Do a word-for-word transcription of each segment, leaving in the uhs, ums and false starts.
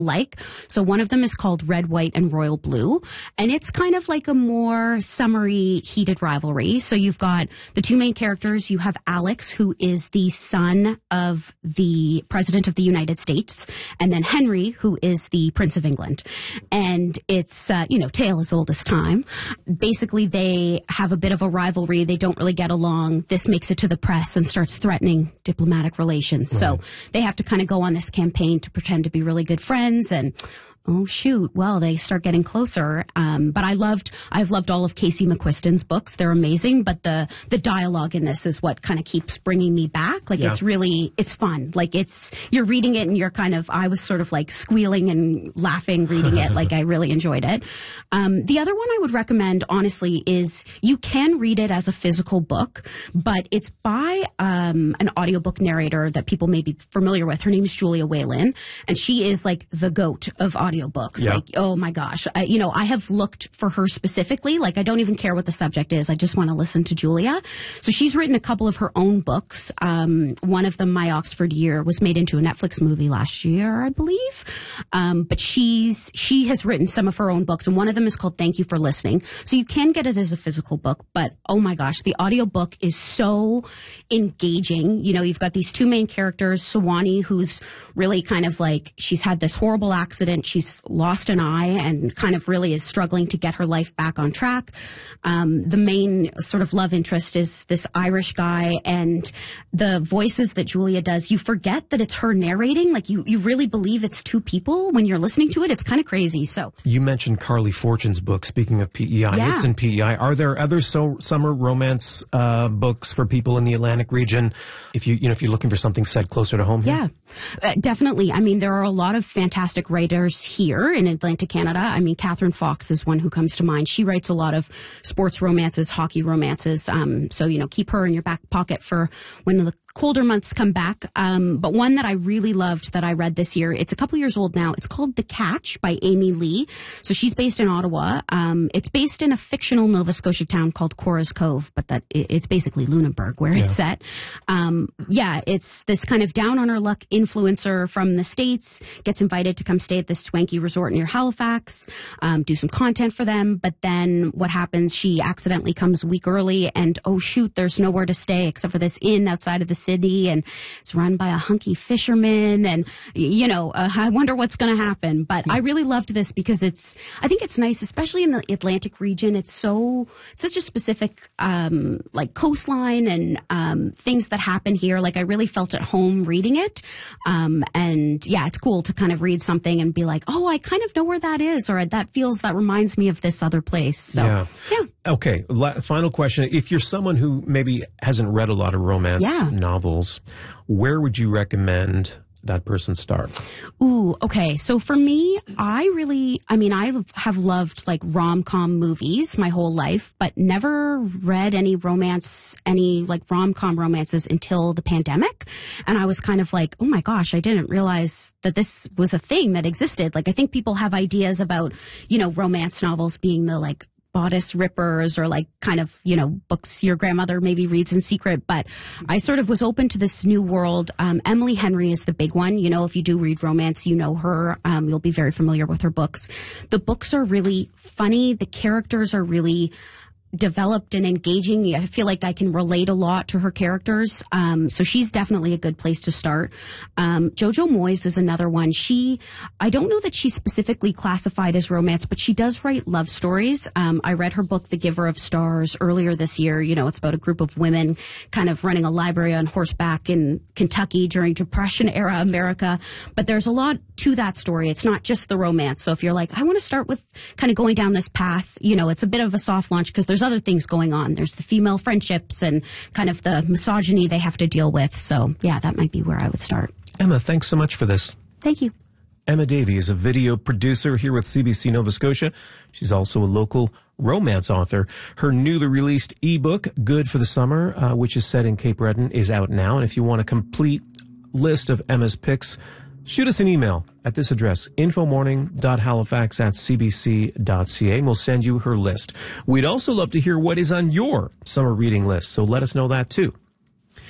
like. So one of them is called Red, White, and Royal Blue. And it's kind of like a more summery, heated rivalry. So you've got the two main characters. You have Alex, who is the son of the President of the United States, and then Henry, who is the Prince of England. And it's, uh, you know, tale as old as time. Basically, they have a bit of a rivalry. They don't really get along. This makes it to the press and starts threatening diplomatic relations. Right. So they have to kind of go on this campaign to pretend to be really good friends. And oh shoot, well, they start getting closer. Um, but I loved, I've loved all of Casey McQuiston's books. They're amazing. But the, the dialogue in this is what kind of keeps bringing me back. Like yeah. it's really, it's fun. Like it's, you're reading it and you're kind of, I was sort of like squealing and laughing reading it. Like I really enjoyed it. Um, the other one I would recommend, honestly, is you can read it as a physical book, but it's by, um, an audiobook narrator that people may be familiar with. Her name is Julia Whalen, and she is like the goat of audiobooks. Audiobooks. Yeah. Like, oh my gosh. I, you know, I have looked for her specifically. Like, I don't even care what the subject is. I just want to listen to Julia. So she's written a couple of her own books. Um, one of them, My Oxford Year, was made into a Netflix movie last year, I believe. Um, but she's, she has written some of her own books, and one of them is called Thank You for Listening. So you can get it as a physical book, but oh my gosh, the audiobook is so engaging. You know, you've got these two main characters, Sawani, who's really kind of like, she's had this horrible accident. She's lost an eye and kind of really is struggling to get her life back on track. Um, the main sort of love interest is this Irish guy, and the voices that Julia does, you forget that it's her narrating. Like you, you really believe it's two people when you're listening to it. It's kind of crazy. So you mentioned Carly Fortune's book. Speaking of P E I, yeah. It's in P E I. Are there other so, summer romance uh, books for people in the Atlantic region? If you, you know, if you're looking for something set closer to home, yeah, uh, definitely. I mean, there are a lot of fantastic writers here in Atlantic Canada. I mean, Catherine Fox is one who comes to mind. She writes a lot of sports romances, hockey romances. Um, so, you know, keep her in your back pocket for when the colder months come back. Um, but one that I really loved that I read this year, it's a couple years old now. It's called The Catch by Amy Lee. So she's based in Ottawa. Um, it's based in a fictional Nova Scotia town called Cora's Cove, but that it's basically Lunenburg where yeah. it's set. Um, yeah, it's this kind of down on her luck influencer from the States, gets invited to come stay at this swanky resort near Halifax, um, do some content for them. But then what happens, she accidentally comes a week early, and oh shoot, there's nowhere to stay except for this inn outside of the city, and it's run by a hunky fisherman, and you know, uh, I wonder what's going to happen. But I really loved this because it's, I think it's nice, especially in the Atlantic region. It's so, it's such a specific, um, like coastline and, um, things that happen here. Like I really felt at home reading it. Um, and yeah, it's cool to kind of read something and be like, oh, I kind of know where that is, or that feels, that reminds me of this other place. So, yeah. yeah. Okay. La- final question. If you're someone who maybe hasn't read a lot of romance yeah. novels, where would you recommend that person start? Ooh, okay. So for me, I really, I mean, I have loved like rom-com movies my whole life, but never read any romance, any like rom-com romances until the pandemic. And I was kind of like, oh my gosh, I didn't realize that this was a thing that existed. Like I think people have ideas about, you know, romance novels being the like bodice rippers or like kind of, you know, books your grandmother maybe reads in secret. But I sort of was open to this new world. Um, Emily Henry is the big one. You know, if you do read romance, you know her. Um, you'll be very familiar with her books. The books are really funny. The characters are really developed and engaging. I feel like I can relate a lot to her characters. Um, so she's definitely a good place to start. Um, Jojo Moyes is another one. She, I don't know that she's specifically classified as romance, but she does write love stories. Um, I read her book, The Giver of Stars, earlier this year. You know, it's about a group of women kind of running a library on horseback in Kentucky during Depression era America. But there's a lot to that story. It's not just the romance. So if you're like, I want to start with kind of going down this path, you know, it's a bit of a soft launch because there's other things going on. There's the female friendships and kind of the misogyny they have to deal with. So yeah, that might be where I would start. Emma, thanks so much for this. Thank you. Emma Davey is a video producer here with C B C Nova Scotia. She's also a local romance author. Her newly released ebook, Good for the Summer, uh, which is set in Cape Breton, is out now. And if you want a complete list of Emma's picks, shoot us an email at this address, infomorning dot halifax at c b c dot c a, and we'll send you her list. We'd also love to hear what is on your summer reading list, so let us know that too.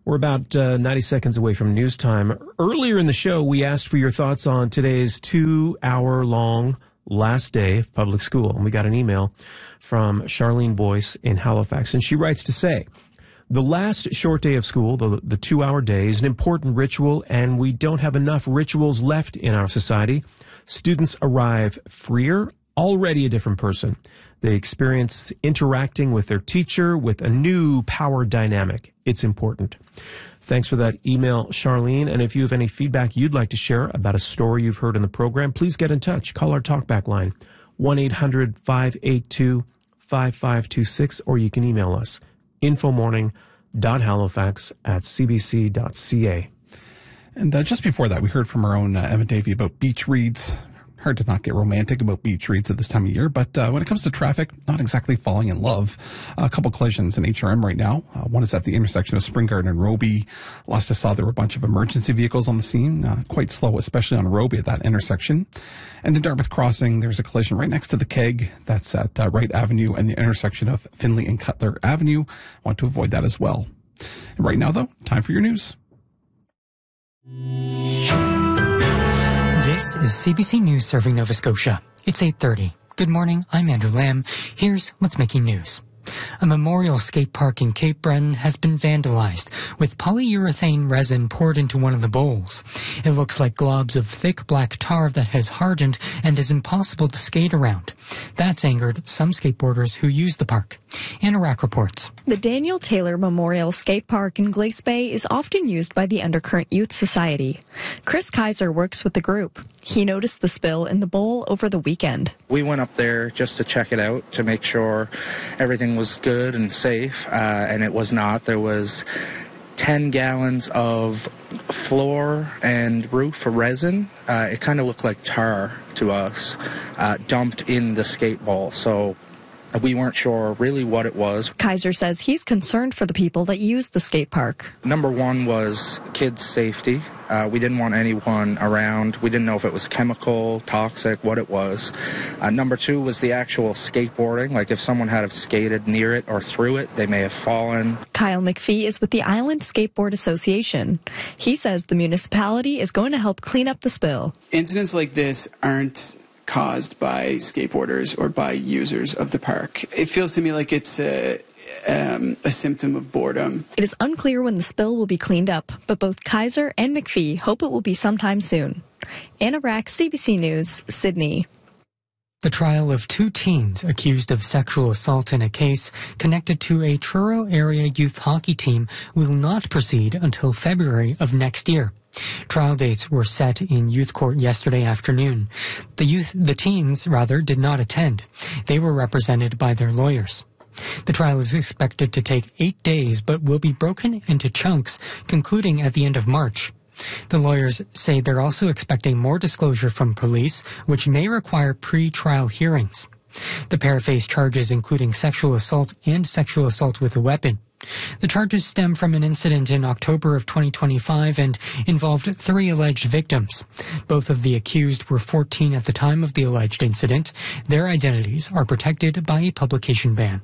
We're about uh, ninety seconds away from news time. Earlier in the show, we asked for your thoughts on today's two-hour-long last day of public school. And we got an email from Charlene Boyce in Halifax. And she writes to say, the last short day of school, the, the two-hour day, is an important ritual, and we don't have enough rituals left in our society. Students arrive freer, already a different person. They experience interacting with their teacher with a new power dynamic. It's important. Thanks for that email, Charlene. And if you have any feedback you'd like to share about a story you've heard in the program, please get in touch. Call our talkback line, one eight hundred five eight two five five two six, or you can email us, infomorning.halifax at cbc.ca. And uh, just before that, we heard from our own uh, Emma Davey about beach reads. Hard to not get romantic about beach reads at this time of year, but uh, when it comes to traffic, not exactly falling in love. Uh, a couple collisions in H R M right now. Uh, one is at the intersection of Spring Garden and Roby. Last I saw, there were a bunch of emergency vehicles on the scene, uh, quite slow, especially on Roby at that intersection. And in Dartmouth Crossing, there's a collision right next to the keg. That's at uh, Wright Avenue and the intersection of Finley and Cutler Avenue. Want to avoid that as well. And right now, though, time for your news. This is C B C News serving Nova Scotia. It's eight thirty. Good morning, I'm Andrew Lamb. Here's what's making news. A memorial skate park in Cape Breton has been vandalized, with polyurethane resin poured into one of the bowls. It looks like globs of thick black tar that has hardened and is impossible to skate around. That's angered some skateboarders who use the park. Anna Rack reports. The Daniel Taylor Memorial Skate Park in Glace Bay is often used by the Undercurrent Youth Society. Chris Kaiser works with the group. He noticed the spill in the bowl over the weekend. We went up there just to check it out, to make sure everything was good and safe, uh, and it was not. There was ten gallons of floor and roof resin. Uh, it kind of looked like tar to us, uh, dumped in the skate ball. So we weren't sure really what it was. Kaiser says he's concerned for the people that use the skate park. Number one was kids' safety. Uh, we didn't want anyone around. We didn't know if it was chemical, toxic, what it was. Uh, number two was the actual skateboarding. Like if someone had have skated near it or through it, they may have fallen. Kyle McPhee is with the Island Skateboard Association. He says the municipality is going to help clean up the spill. Incidents like this aren't caused by skateboarders or by users of the park. It feels to me like it's a, um, a symptom of boredom. It is unclear when the spill will be cleaned up, but both Kaiser and McPhee hope it will be sometime soon. Anna Rack, C B C News, Sydney. The trial of two teens accused of sexual assault in a case connected to a Truro area youth hockey team will not proceed until February of next year. Trial dates were set in youth court yesterday afternoon. The youth, the teens, rather, did not attend. They were represented by their lawyers. The trial is expected to take eight days, but will be broken into chunks, concluding at the end of March. The lawyers say they're also expecting more disclosure from police, which may require pre-trial hearings. The pair face charges including sexual assault and sexual assault with a weapon. The charges stem from an incident in October of twenty twenty-five and involved three alleged victims. Both of the accused were fourteen at the time of the alleged incident. Their identities are protected by a publication ban.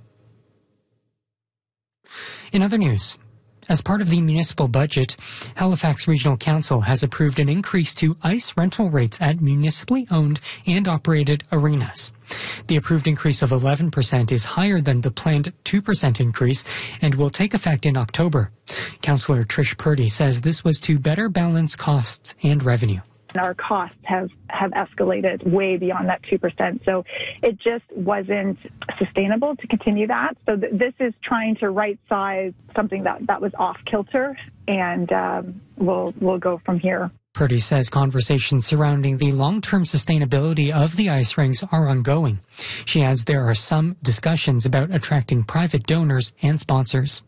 In other news, as part of the municipal budget, Halifax Regional Council has approved an increase to ice rental rates at municipally owned and operated arenas. The approved increase of eleven percent is higher than the planned two percent increase and will take effect in October. Councillor Trish Purdy says this was to better balance costs and revenue. Our costs have, have escalated way beyond that two percent. So it just wasn't sustainable to continue that. So th- this is trying to right size something that, that was off kilter, and um, we'll, we'll go from here. Purdy says conversations surrounding the long-term sustainability of the ice rinks are ongoing. She adds there are some discussions about attracting private donors and sponsors.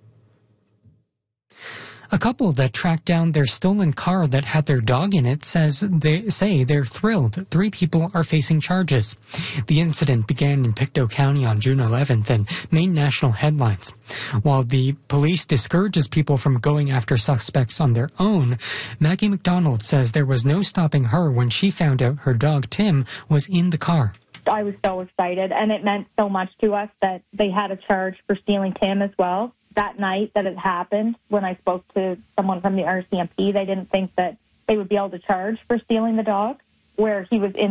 A couple that tracked down their stolen car that had their dog in it says they say they're thrilled. Three people are facing charges. The incident began in Pictou County on June eleventh and made national headlines. While the police discourages people from going after suspects on their own, Maggie McDonald says there was no stopping her when she found out her dog Tim was in the car. I was so excited, and it meant so much to us that they had a charge for stealing Tim as well. that night that it happened, when I spoke to someone from the R C M P, they didn't think that they would be able to charge for stealing the dog, where he was in